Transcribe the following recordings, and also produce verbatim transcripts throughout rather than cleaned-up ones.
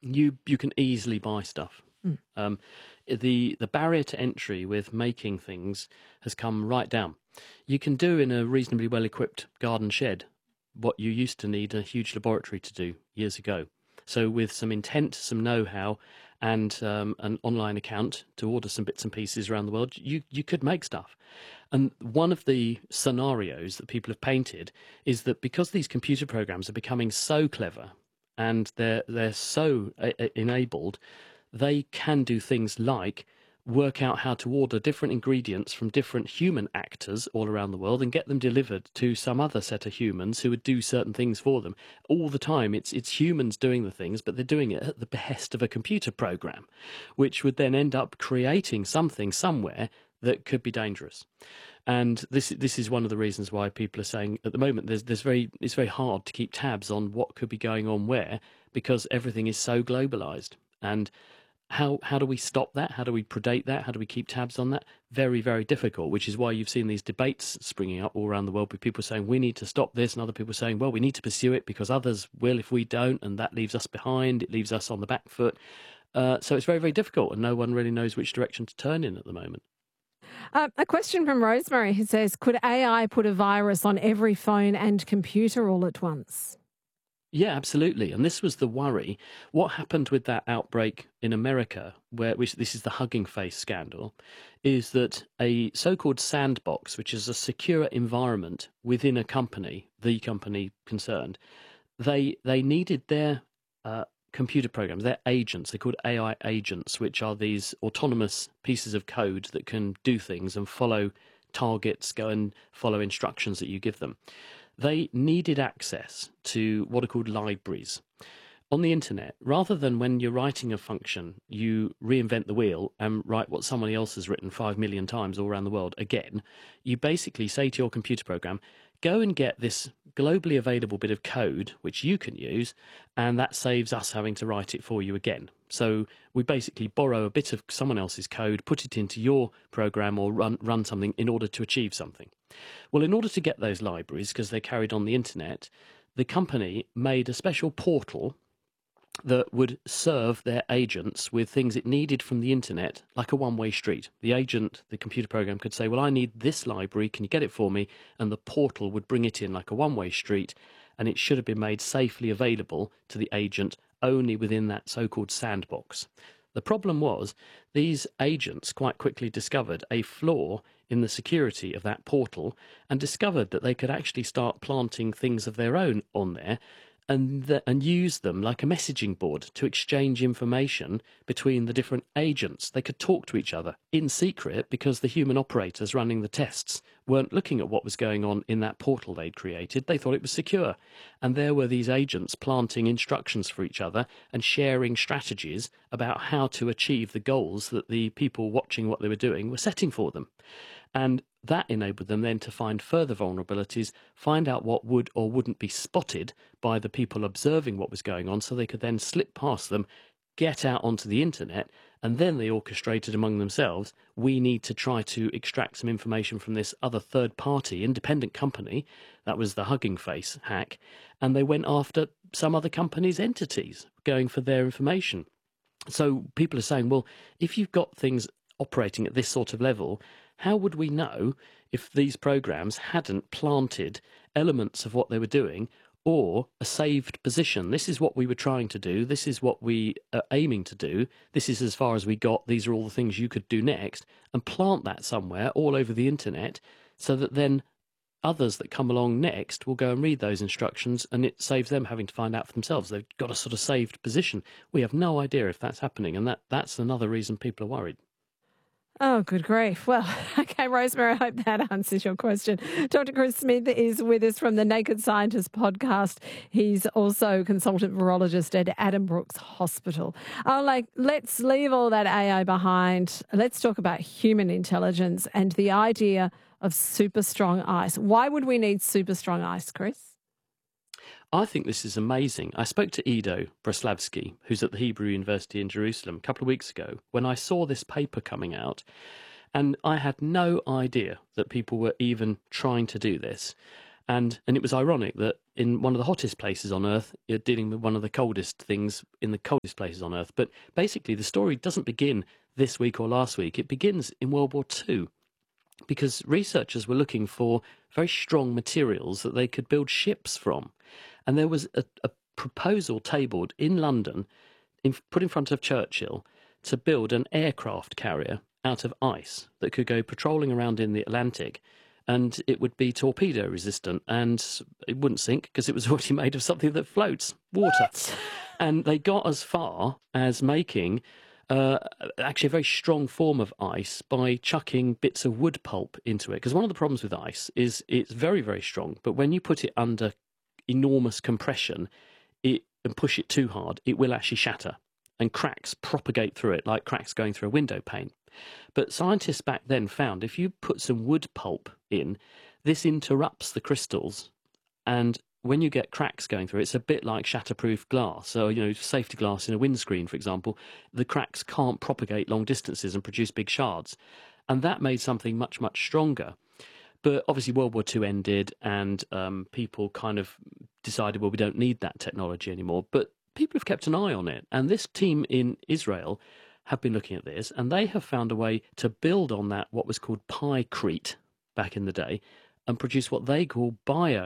You you can easily buy stuff. Mm. Um, the the barrier to entry with making things has come right down. You can do in a reasonably well equipped garden shed what you used to need a huge laboratory to do years ago. So with some intent, some know-how, and um, an online account to order some bits and pieces around the world, you you could make stuff. And one of the scenarios that people have painted is that because these computer programs are becoming so clever and they're they're so uh, enabled, they can do things like work out how to order different ingredients from different human actors all around the world and get them delivered to some other set of humans who would do certain things for them. All the time, it's it's humans doing the things, but they're doing it at the behest of a computer program, which would then end up creating something somewhere that could be dangerous. And this this is one of the reasons why people are saying at the moment there's there's very it's very hard to keep tabs on what could be going on where, because everything is so globalized. And how how do we stop that? How do we predate that? How do we keep tabs on that? Very, very difficult, which is why you've seen these debates springing up all around the world with people saying we need to stop this and other people saying, well, we need to pursue it because others will if we don't, and that leaves us behind. It leaves us on the back foot. Uh, so it's very, very difficult, and no one really knows which direction to turn in at the moment. Uh, a question from Rosemary who says, could A I put a virus on every phone and computer all at once? Yeah, absolutely. And this was the worry. What happened with that outbreak in America, where which, this is the Hugging Face scandal, is that a so-called sandbox, which is a secure environment within a company, the company concerned, they they needed their uh, computer programs, their agents, they're called A I agents, which are these autonomous pieces of code that can do things and follow targets, go and follow instructions that you give them. They needed access to what are called libraries on the internet, rather than when you're writing a function, you reinvent the wheel and write what somebody else has written five million times all around the world again. You basically say to your computer program, go and get this globally available bit of code, which you can use, and that saves us having to write it for you again. So we basically borrow a bit of someone else's code, put it into your program or run, run something in order to achieve something. Well, in order to get those libraries, because they're carried on the internet, the company made a special portal that would serve their agents with things it needed from the internet, like a one-way street. The agent, the computer program, could say, well, I need this library, can you get it for me? And the portal would bring it in like a one-way street, and it should have been made safely available to the agent only within that so-called sandbox. The problem was these agents quite quickly discovered a flaw in the security of that portal and discovered that they could actually start planting things of their own on there and the, and use them like a messaging board to exchange information between the different agents. They could talk to each other in secret because the human operators running the tests weren't looking at what was going on in that portal they'd created. They thought it was secure. And there were these agents planting instructions for each other and sharing strategies about how to achieve the goals that the people watching what they were doing were setting for them. And that enabled them then to find further vulnerabilities, find out what would or wouldn't be spotted by the people observing what was going on, so they could then slip past them, get out onto the internet, and then they orchestrated among themselves, we need to try to extract some information from this other third-party independent company. That was the Hugging Face hack. And they went after some other company's entities, going for their information. So people are saying, well, if you've got things operating at this sort of level, how would we know if these programs hadn't planted elements of what they were doing or a saved position? This is what we were trying to do. This is what we are aiming to do. This is as far as we got. These are all the things you could do next, and plant that somewhere all over the internet so that then others that come along next will go and read those instructions, and it saves them having to find out for themselves. They've got a sort of saved position. We have no idea if that's happening, and that, that's another reason people are worried. Oh, good grief. Well, okay, Rosemary, I hope that answers your question. Doctor Chris Smith is with us from the Naked Scientist podcast. He's also consultant virologist at Addenbrooke's Hospital. Oh, like, let's leave all that A I behind. Let's talk about human intelligence and the idea of super strong ice. Why would we need super strong ice, Chris? I think this is amazing. I spoke to Ido Breslavsky, who's at the Hebrew University in Jerusalem, a couple of weeks ago, when I saw this paper coming out, and I had no idea that people were even trying to do this. And and it was ironic that in one of the hottest places on Earth, you're dealing with one of the coldest things in the coldest places on Earth. But basically, the story doesn't begin this week or last week. It begins in World War Two, because researchers were looking for very strong materials that they could build ships from. And there was a, a proposal tabled in London, in, put in front of Churchill, to build an aircraft carrier out of ice that could go patrolling around in the Atlantic, and it would be torpedo resistant, and it wouldn't sink because it was already made of something that floats, water. What? And they got as far as making uh, actually a very strong form of ice by chucking bits of wood pulp into it. Because one of the problems with ice is it's very, very strong, but when you put it under enormous compression it and push it too hard, it will actually shatter, and cracks propagate through it like cracks going through a window pane. But scientists back then found if you put some wood pulp in, this interrupts the crystals, and when you get cracks going through, it's a bit like shatterproof glass. So, you know, safety glass in a windscreen, for example, the cracks can't propagate long distances and produce big shards. And that made something much, much stronger. But obviously World War Two ended, and um, people kind of decided, well, we don't need that technology anymore. But people have kept an eye on it. And this team in Israel have been looking at this, and they have found a way to build on that, what was called pycrete back in the day, and produce what they call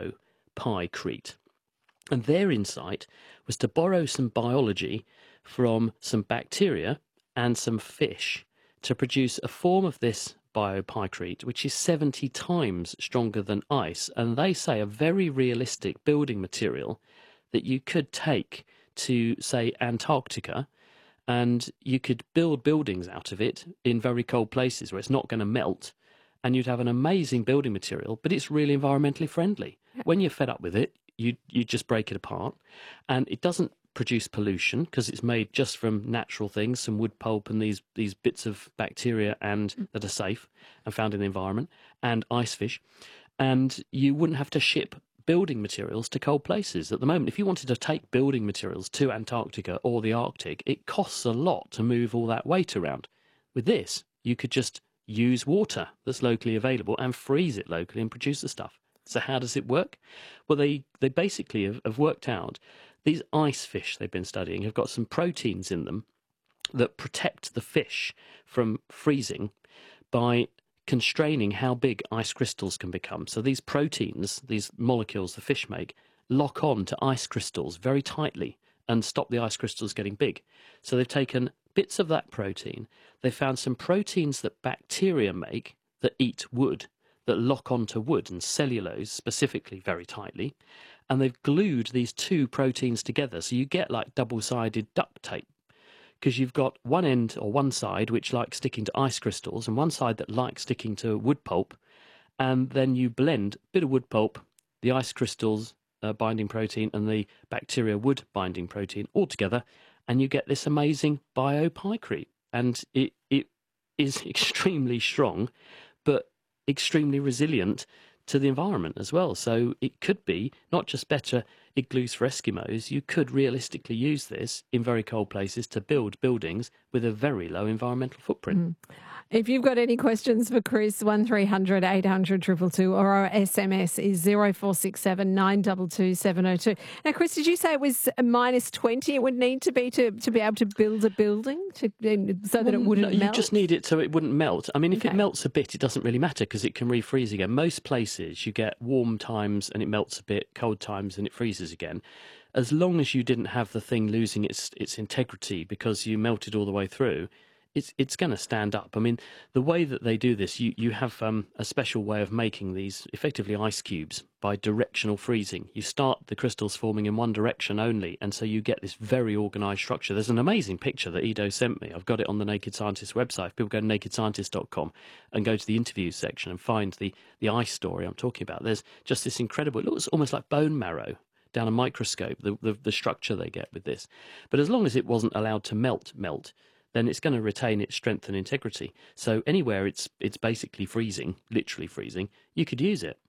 biopycrete. And their insight was to borrow some biology from some bacteria and some fish to produce a form of this biopycrete, which is seventy times stronger than ice. And they say a very realistic building material that you could take to, say, Antarctica, and you could build buildings out of it in very cold places where it's not going to melt, and you'd have an amazing building material, but it's really environmentally friendly. When you're fed up with it, you you just break it apart, and it doesn't produce pollution because it's made just from natural things, some wood pulp and these these bits of bacteria and that are safe and found in the environment, and ice fish, and you wouldn't have to ship building materials to cold places. At the moment, if you wanted to take building materials to Antarctica or the Arctic, it costs a lot to move all that weight around. With this, you could just use water that's locally available and freeze it locally and produce the stuff. So how does it work? Well, they, they basically have, have worked out these ice fish they've been studying have got some proteins in them that protect the fish from freezing by constraining how big ice crystals can become. So these proteins, these molecules the fish make, lock on to ice crystals very tightly and stop the ice crystals getting big. So they've taken bits of that protein. They've found some proteins that bacteria make that eat wood, that lock onto wood and cellulose specifically very tightly. And they've glued these two proteins together. So you get like double-sided duct tape, because you've got one end or one side which likes sticking to ice crystals and one side that likes sticking to wood pulp, and then you blend a bit of wood pulp, the ice crystals uh, binding protein and the bacteria wood binding protein all together, and you get this amazing biopycrete. And it it is extremely strong but extremely resilient to the environment as well. So it could be not just better igloos for Eskimos, you could realistically use this in very cold places to build buildings with a very low environmental footprint. Mm. If you've got any questions for Chris, one three hundred eight hundred two two two, or our S M S is zero four six seven nine two two seven zero two. Now, Chris, did you say it was minus twenty it would need to be to, to be able to build a building to, so that well, it wouldn't no, melt? You just need it so it wouldn't melt. I mean, if Okay. it melts a bit, it doesn't really matter because it can refreeze again. Most places you get warm times and it melts a bit, cold times and it freezes again. As long as you didn't have the thing losing its its integrity because you melted all the way through, it's it's going to stand up. I mean, the way that they do this, you, you have um, a special way of making these effectively ice cubes by directional freezing. You start the crystals forming in one direction only, and so you get this very organised structure. There's an amazing picture that Ido sent me. I've got it on the Naked Scientist website. If people go to naked scientist dot com and go to the interviews section and find the, the ice story I'm talking about, there's just this incredible, it looks almost like bone marrow down a microscope, the, the, the structure they get with this. But as long as it wasn't allowed to melt, melt, then it's going to retain its strength and integrity. So anywhere it's it's basically freezing, literally freezing, you could use it.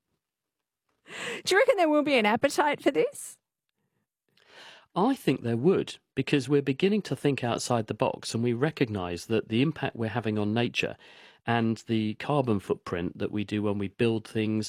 Do you reckon there will be an appetite for this? I think there would, because we're beginning to think outside the box and we recognise that the impact we're having on nature and the carbon footprint that we do when we build things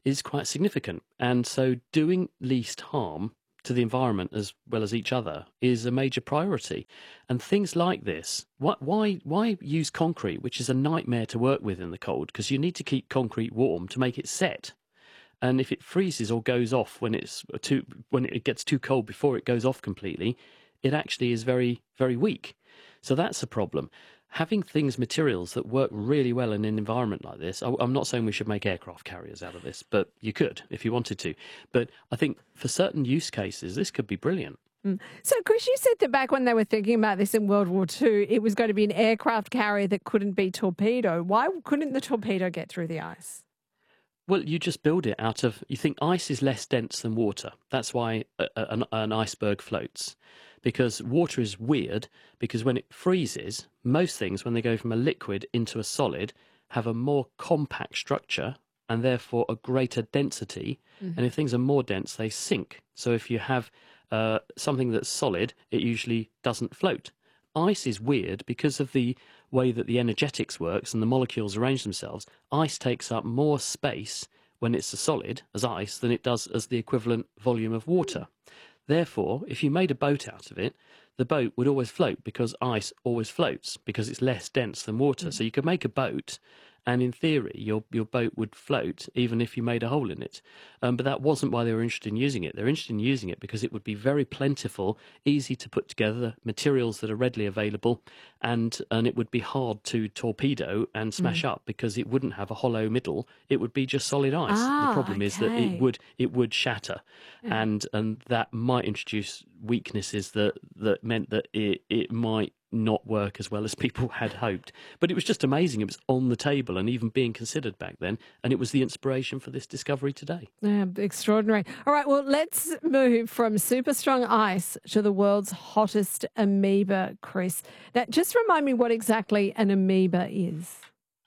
is quite significant. And so doing least harm to the environment as well as each other is a major priority. And things like this, why, why, why use concrete, which is a nightmare to work with in the cold, because you need to keep concrete warm to make it set. And if it freezes or goes off when it's too, when it gets too cold before it goes off completely, it actually is very, very weak. So that's a problem. Having things, materials that work really well in an environment like this, I'm not saying we should make aircraft carriers out of this, but you could if you wanted to. But I think for certain use cases, this could be brilliant. Mm. So, Chris, you said that back when they were thinking about this in World War Two, it was going to be an aircraft carrier that couldn't be torpedoed. Why couldn't the torpedo get through the ice? Well, you just build it out of, you think ice is less dense than water. That's why a, a, an, an iceberg floats. Because water is weird, because when it freezes, most things, when they go from a liquid into a solid, have a more compact structure and therefore a greater density. Mm-hmm. And if things are more dense, they sink. So if you have uh, something that's solid, it usually doesn't float. Ice is weird because of the way that the energetics works and the molecules arrange themselves. Ice takes up more space when it's a solid, as ice, than it does as the equivalent volume of water. Therefore, if you made a boat out of it, the boat would always float because ice always floats because it's less dense than water. Mm. So you could make a boat, and in theory, your your boat would float even if you made a hole in it. Um, but that wasn't why they were interested in using it. They're interested in using it because it would be very plentiful, easy to put together, materials that are readily available, and and it would be hard to torpedo and smash mm. up because it wouldn't have a hollow middle. It would be just solid ice. Ah, the problem okay. is that it would it would shatter, yeah. and and that might introduce weaknesses that that meant that it it might not work as well as people had hoped. But it was just amazing. It was on the table and even being considered back then. And it was the inspiration for this discovery today. Yeah, extraordinary. All right, well, let's move from super strong ice to the world's hottest amoeba, Chris. Now, just remind me what exactly an amoeba is.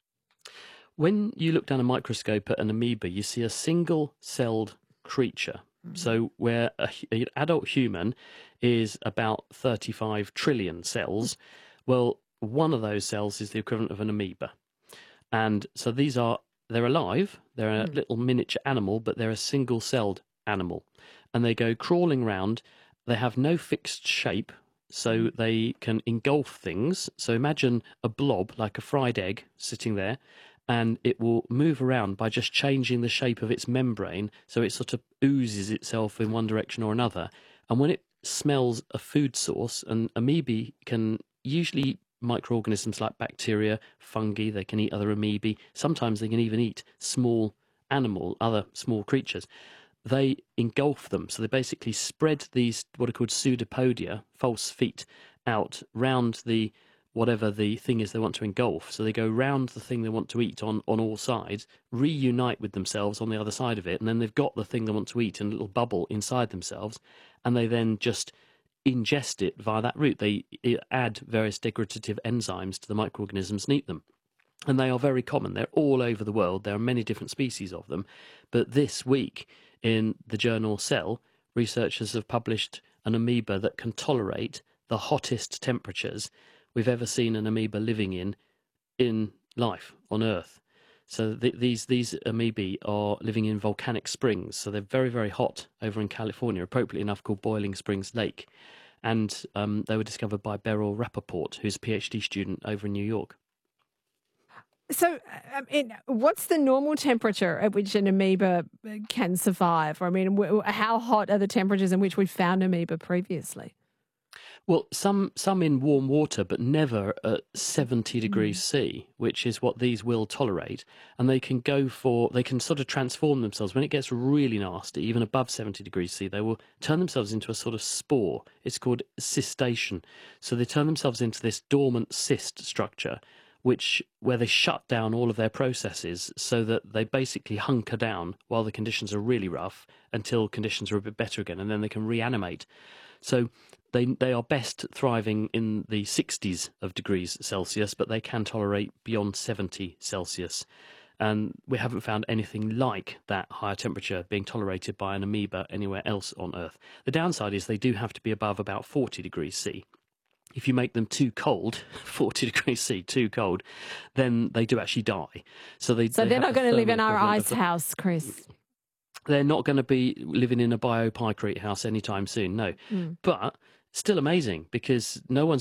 When you look down a microscope at an amoeba, you see a single-celled creature. Mm-hmm. So where a, an adult human is about thirty-five trillion cells, well, one of those cells is the equivalent of an amoeba. And so these are, they're alive, they're a mm. little miniature animal, but they're a single-celled animal. And they go crawling round, they have no fixed shape, so they can engulf things. So imagine a blob, like a fried egg, sitting there, and it will move around by just changing the shape of its membrane, so it sort of oozes itself in one direction or another. And when it smells a food source, and amoebae can usually eat microorganisms like bacteria, fungi, they can eat other amoebae, sometimes they can even eat small animal, other small creatures. They engulf them, so they basically spread these, what are called pseudopodia, false feet, out round the whatever the thing is they want to engulf. So they go round the thing they want to eat on, on all sides, reunite with themselves on the other side of it, and then they've got the thing they want to eat in a little bubble inside themselves, and they then just ingest it via that route. They add various degradative enzymes to the microorganisms and eat them. And they are very common. They're all over the world. There are many different species of them. But this week in the journal Cell, researchers have published an amoeba that can tolerate the hottest temperatures we've ever seen an amoeba living in in life on Earth. So th- these these amoebae are living in volcanic springs, so they're very, very hot over in California, appropriately enough called Boiling Springs Lake. And um, they were discovered by Beryl Rappaport, who's a PhD student over in New York. So, I mean, what's the normal temperature at which an amoeba can survive? Or, I mean, how hot are the temperatures in which we found amoeba previously? Well, some some in warm water, but never at seventy degrees C, which is what these will tolerate. And they can go for, they can sort of transform themselves. When it gets really nasty, even above seventy degrees C, they will turn themselves into a sort of spore. It's called cystation. So they turn themselves into this dormant cyst structure, which where they shut down all of their processes so that they basically hunker down while the conditions are really rough until conditions are a bit better again, and then they can reanimate. So they they are best thriving in the sixties of degrees Celsius, but they can tolerate beyond seventy Celsius. And we haven't found anything like that higher temperature being tolerated by an amoeba anywhere else on Earth. The downside is they do have to be above about forty degrees C. If you make them too cold, forty degrees C, too cold, then they do actually die. So they so they they're not going to live in our ice the... house, Chris. they're not going to be living in a biopycrete house anytime soon. No, Mm. but still amazing because no one's